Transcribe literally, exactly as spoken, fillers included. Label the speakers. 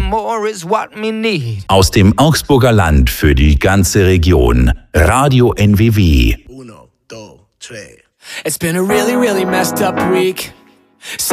Speaker 1: more is what me need.
Speaker 2: Aus dem Augsburger Land für die ganze Region. Radio N W W.
Speaker 3: Uno, dos, tres.
Speaker 4: It's been a really, really messed up week.